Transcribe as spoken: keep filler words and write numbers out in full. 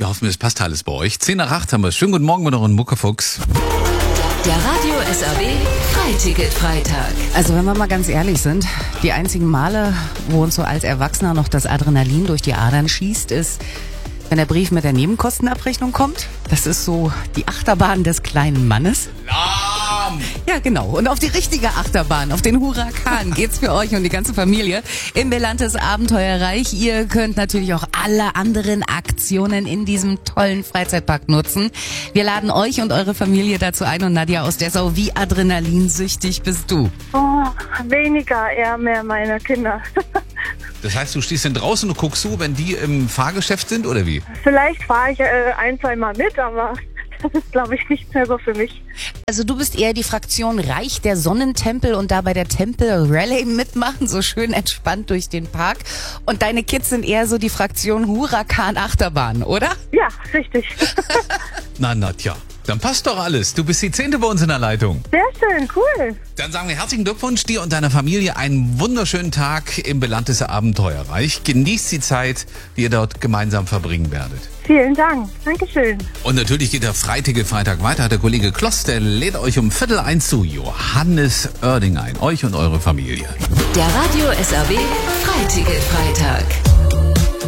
Wir hoffen, es passt alles bei euch. zehn nach acht haben wir. Schönen guten Morgen mit euren Muckefuchs. Der Radio S R B Freiticket-Freitag. Also wenn wir mal ganz ehrlich sind, die einzigen Male, wo uns so als Erwachsener noch das Adrenalin durch die Adern schießt, ist, wenn der Brief mit der Nebenkostenabrechnung kommt. Das ist so die Achterbahn des kleinen Mannes. Lahm! Ja, genau. Und auf die richtige Achterbahn, auf den Huracan geht's für euch und die ganze Familie im Belantes Abenteuerreich. Ihr könnt natürlich auch alle anderen Aktionen in diesem tollen Freizeitpark nutzen. Wir laden euch und eure Familie dazu ein. Und Nadja aus Dessau, wie adrenalinsüchtig bist du? Oh, weniger, eher mehr meine Kinder. Das heißt, du stehst dann draußen und guckst zu, wenn die im Fahrgeschäft sind, oder wie? Vielleicht fahre ich äh, ein, zwei Mal mit, aber das ist, glaube ich, nicht mehr so für mich. Also du bist eher die Fraktion Reich der Sonnentempel und da bei der Tempel Rallye mitmachen, so schön entspannt durch den Park. Und deine Kids sind eher so die Fraktion Huracan Achterbahn, oder? Ja, richtig. Na, Nadja, dann passt doch alles. Du bist die Zehnte bei uns in der Leitung. Sehr schön, cool. Dann sagen wir herzlichen Glückwunsch dir und deiner Familie. Einen wunderschönen Tag im Belantes Abenteuerreich. Genießt die Zeit, die ihr dort gemeinsam verbringen werdet. Vielen Dank. Dankeschön. Und natürlich geht der Freiticket-Freitag weiter. Der Kollege Kloss, der lädt euch um Viertel eins zu Johannes Oerding ein. Euch und eure Familie. Der Radio S R B Freiticket-Freitag.